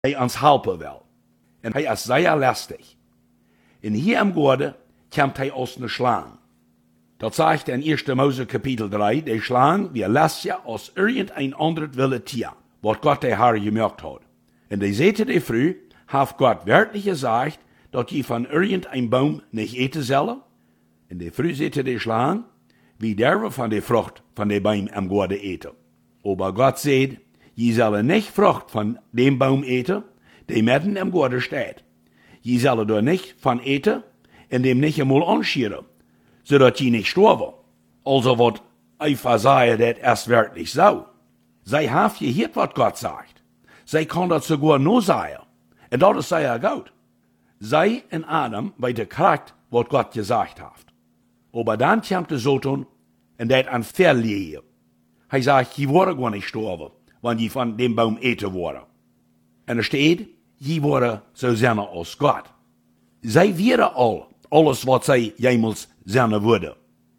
hij ons helpen wil. En hij is zeer lastig. En hier am Gorde komt hij ons ne slaan. Dat zegt in 1. Mose Kapitel 3, die slaan wie lastig als irgendein anderes wilde Tier, wat Gott der Herr gemacht hat. En die zette die früh, hat Gott wörtlich gesagt, dat je van irgendein Baum nicht eten zullen. En die früh zette die slaan, wie derwe van de Frucht van de Baum am Gorde eten. Aber Gott sagt, je zullen nicht Frucht von dem Baum eten, die mitten am Gorde steht. Je zullen er nicht von eten, en dem nicht einmal anschieren, zodat je nicht sterven. Also wat einfach sagen, dat erst wirklich so. Zij heeft gehört, wat Gott sagt. Zij kann dat sogar nur sagen. En dat is sehr gut. Zij en Adam bei der Kraft, wat Gott gesagt hat. Aber dann kommt der Satan en dat an verliehen. Hij sagt, je worden gewoon nicht sterven, wann je von dem Baum eten worden. En er steht, je worden zo zijn als Gott. Zij werden alles wat zij jemals zijn worden.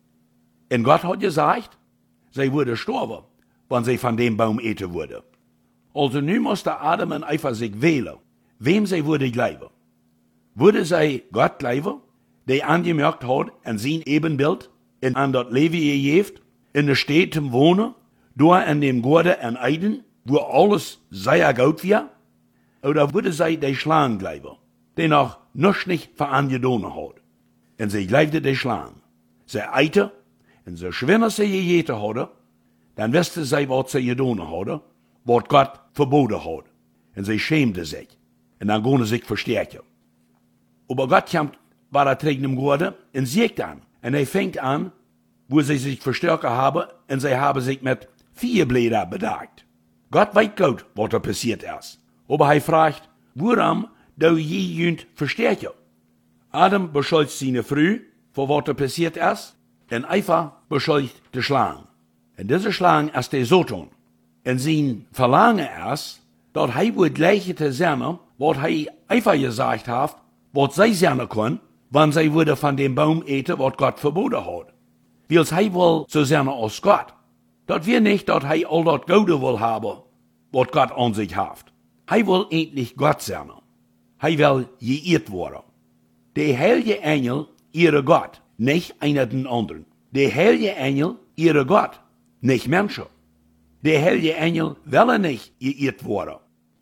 En Gott hat gesagt, zij worden sterven, wann zij von dem Baum eten worden. Also nu moest Adam en Eva zich wählen, wem zij worden geloven. Worden zij Gott geloven, die angemerkt hat en zijn ebenbeeld, en aan dat leven gegeven, in de steden wonen, door in dem Gorde en Eiden, wo alles sehr gut wird? Oder würde zij die Schlangen geloven, die noch nicht verangedaan hat? En zij geloofde die Schlangen. Zij eiten, en zo schwinner ze gegeten hadden, dan wisten zij wat ze gedaan hadden, wat Gott verboden had. En zij schämden zich. En dan gingen ze zich versterken. Aber Gott komt waar er tegen hem Gorde en ziet aan. En hij fängt aan, wo sie sich verstärken haben, en zij hebben zich met 4 Blätter bedeckt. Gott weet goed wat er passiert ist. Aber hij fragt, waarom doe je junt versterken? Adam beschuldigt seine Frau, voor wat er passiert ist, en Eva beschuldigt de Schlange. En deze Schlange ist der Satan. En zijn verlangen ist, dat hij wordt gleiche te zijn, wat hij Eva gesagt hat, wat zij zijn kon, wann zij würde von dem Baum eten, wat Gott verboden hat. Wils hij wil so zijn als Gott. Dat wir nicht, dat hij al dat Gode wil hebben, wat Gott an sich hat. Hij wil endlich Gott zijn. Hij wil geëerd worden. De heilige Engel, ihre Gott, nicht einer den anderen. De heilige Engel, ihre Gott, nicht Menschen. De heilige Engel willen nicht geëerd worden.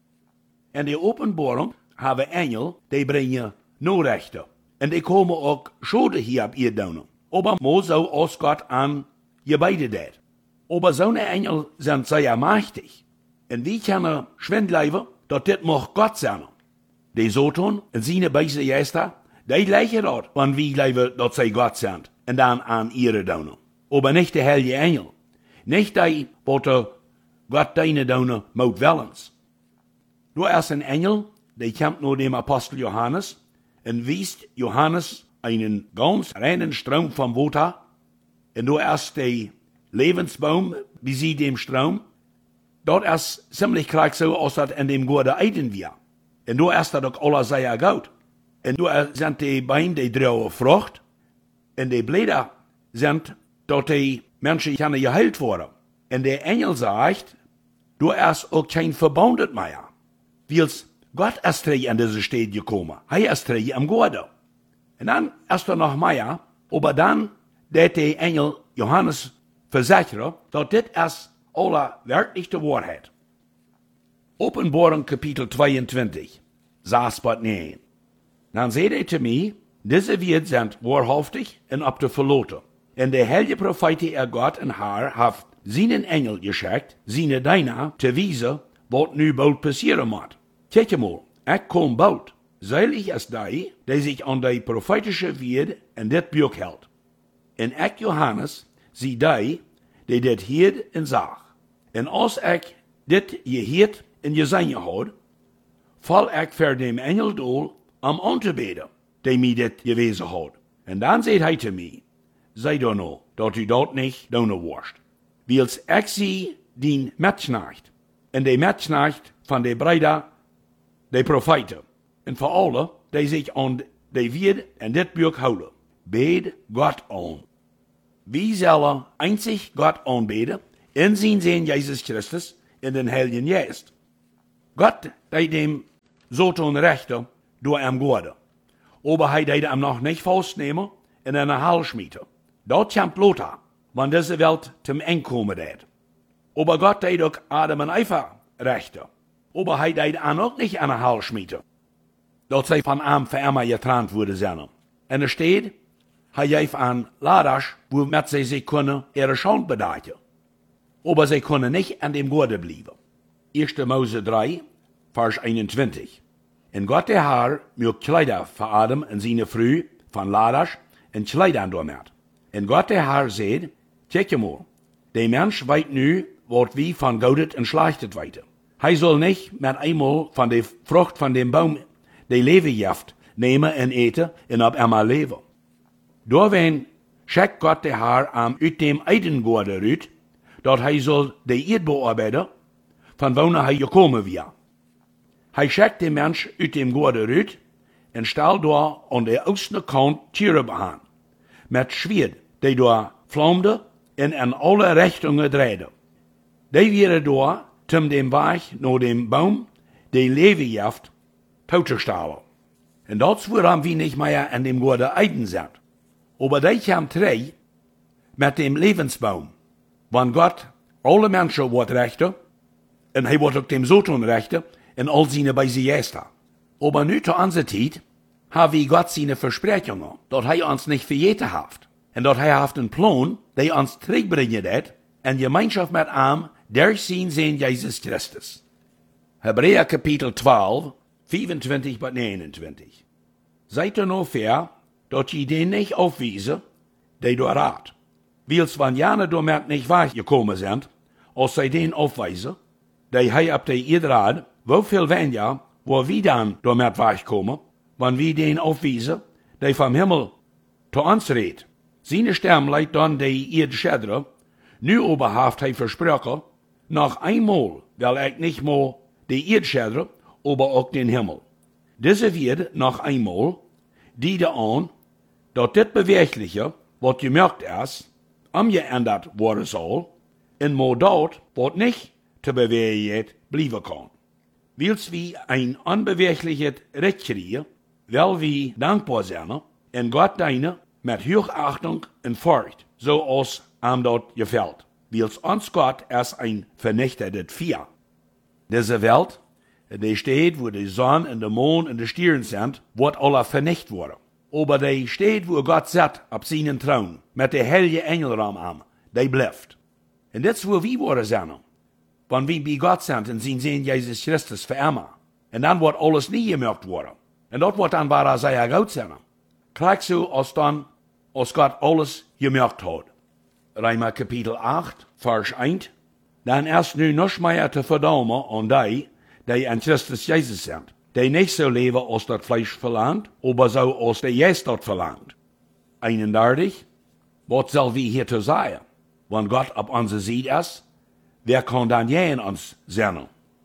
In de openbaring hebben Engel, die brengen Rechten. En die komen ook schulden hier op ihr doen. Aber mo zo als Gott an je beide deed. Aber zo'n Engel zijn sehr machtig. En wie kunnen schwindlijven, dat dit mag Gott zijn. De Satan en zijn beide geister, die lijken dat, wanneer wie geloven dat zij Gott zijn. En dan aan ihre doen. Aber nicht de heilige Engel. Nicht die, wat Gott deine doen moet wellens. Du ist ein Engel, der kommt nur dem Apostel Johannes und wiest Johannes einen ganz reinen Strom vom Wasser. Und du ist der Lebensbaum, wie sie dem Strom. Dort ist ziemlich gleich so, als das in dem Gorde Eiden wir. Und du ist das auch alles sehr gut. Und du sind die Beine, die draue Frucht. Und die Blätter sind, dort die Menschen können geheilt worden. Und der Engel sagt, du hast auch kein Verbundet mehr. Wils Gott ist in diese Stadt gekommen. Er ist am Gorde. Und dann ist noch mehr, aber dann, der Engel Johannes versichert, dass das alle wirkliche Wahrheit. Openbaring Kapitel 22, Vers 9. Dann seht ihr zu mir, diese Welt sind wahrhaftig und ab der Verloten. Und der heilige Prophet, Gott und Herr, hat seinen Engel geschickt, seine Diener, zu wiesen, was nu bald passieren muss. Kijk mal, ich kom bald. Selig ist die, die sich an die prophetische Wort in dit Buch hält. Und ich, Johannes, sie die dit hiert en zag. En als ich dit geheerd en gezien had, val ik voor dem Engel doel am anzubeden, die mij dit gewezen had. En dan zei hij te mij, zei dan nou, dat u dat niet doen worst. Wils ik zie die Metschnacht, en die Metschnacht van de Brüder, de profeten, en voor alle, die zich aan de Wort en dit Buch houden. Bed Gott an. Wie zullen einzig Gott anbeten, in zijn Jezus Christus, in den Heiligen Geist. Gott, die dem so tun Rechte durch am Gorde. Aber hij deed hem noch nicht festnehmen in einer Halsschmiede. Dort kommt Lothar, wann diese Welt zum Endkommen deed. Aber Gott deed auch Adam und Eva Rechte. Aber hij deed auch nicht in einer Halsschmiede. Dort sei von Arm für immer getrennt wurde sein. Und es steht, hij geeft an Ladasch, wo met sie können ihre Schuld bedachten. Aber sie können nicht an dem Gorde bleiben. 1. Mose 3, Vers 21. Und Gott der Herr mögt Kleider für Adam und seine Früh von Ladasch und Kleider damit. Und Gott der Herr sagt, check mal, der Mensch weit nu, wird wie von Gott entschlechtet weiter. Hij soll nicht mit einmal von der Frucht von dem Baum, der Leben jaft, nehmen und eten und ab einmal leben. Doorween schickt Gott der Herr am uit dem Eidengorde uit, dat hij soll de Erd bearbeiten, van wanneer hij gekomen weer. Hij schickt den Mensch uit dem Gorde uit en stel door aan de oostelijke kant Tiere behaan, met Schwert, die door vlamde en in alle richtingen draaide. Die werden door, zum dem Weg naar dem Baum, die Leven jaft, toetestellen. En dat waarom we niet meer in dem Gorde Eiden zijn. Aber die kam drei mit dem Lebensbaum. Wann Gott alle Menschen wird rechte, und er wird auch dem Sohn rechte, und all seine bei sie Gäste. Aber nu zu unserer Zeit, haben wir Gott seine Versprechungen, dass er uns nicht verjeten hat. Und dass er hat einen Plan, der uns zurückbringen wird, in Gemeinschaft mit ihm, durch sein Sohn Jesus Christus. Hebräer Kapitel 12, 25 bis 29. Seid ihr noch fair, dat je den nicht aufwiese, die du rat. Wils wann jane damit nicht weggekommen sind, als sie den aufweisen, die hij ab der Erdrad, wofür wenn ja, wo wir dann damit wegkommen, wann wir den aufwiesen, die vom Himmel zu uns redt. Seine Stimme leidt dann die Erd schädre, nu aber haft hij versprochen, noch einmal will ich nicht mehr die Erd schädre, aber auch den Himmel. Diese wird noch einmal, die da an, dat dit Bewegliche, wat gemerkt is, omgeändert worden soll, en maar dat, wat nicht te bewegen blijven kan. Wils wie ein unbewegliches Recht kriegen, wel wie dankbaar zijn, en Gott deine met Hochachtung en Furcht, zoals am dat gefällt. Wils ons Gott als ein vernichtetes Vier. Diese Welt, die steht, wo die Sonne und der Mond und die Sterne sind, wird alle vernichtet worden. Aber die steht, wo Gott sitzt, auf seinen Thron, mit der heilige Engelraum am, die bleibt. Und das ist, wo wir worden sind. Wenn wir bei Gott sind und sein Sohn Jesus Christus für immer. Und dann wird alles nie gemerkt worden. Und das wird dann bara sehr gut sein. Gleich so, als dann, als Gott alles gemerkt hat. Römer Kapitel 8, Vers 1. Dann erst nu noch mehr zu verdammen an die an Christus Jesus sind. Die nicht so leben, als das Fleisch verlangt, aber so, als der Geist das verlangt. 31. Was soll wir hier zu sagen? Wenn Gott auf unserer Seite ist, wer kann dann je in uns sein?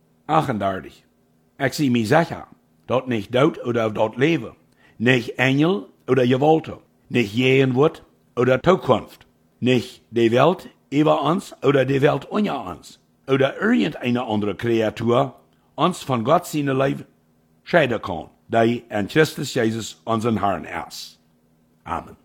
38. Ich sehe mir sicher, dass nicht Tod oder dort Leben, nicht Engel oder Gewalten, nicht Gegenwart oder Zukunft, nicht die Welt über uns oder die Welt unter uns oder irgendeine andere Kreatur uns von Gott seine Leben scheiden kann, die in Christus Jesus unseren Herrn ist. Amen.